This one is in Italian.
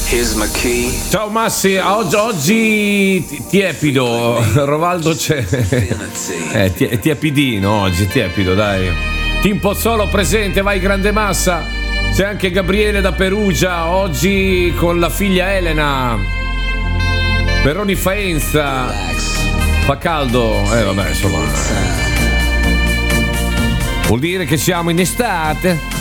Ciao Massi, oggi tiepido, Rovaldo c'è. Tiepidino oggi, tiepido, dai. Team Pozzolo presente, vai grande Massa. C'è anche Gabriele da Perugia, oggi con la figlia Elena. Peroni Faenza. Fa caldo, vabbè, insomma. Vuol dire che siamo in estate.